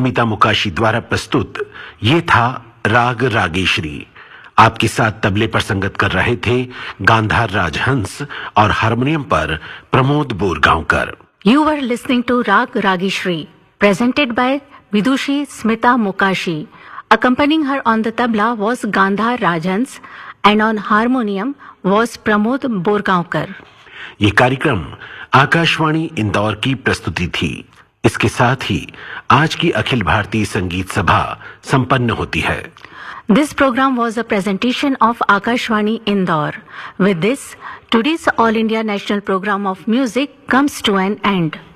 स्मिता मुकाशी द्वारा प्रस्तुत ये था राग रागेश्वरी। आपके साथ तबले पर संगत कर रहे थे गांधार राजहंस और हारमोनियम पर Pramod Borgaonkar. You were listening to Rag Rageshri, presented by Vidushi Smita Mukashi. Accompanying her on the tabla was Gandhar Rajhans and on harmonium was Pramod Borgaonkar. ये कार्यक्रम आकाशवाणी इंदौर की प्रस्तुति थी। इसके साथ ही आज की अखिल भारतीय संगीत सभा संपन्न होती है। This program was a presentation of Akashvani Indore. With this, today's All India National Program of Music comes to an end.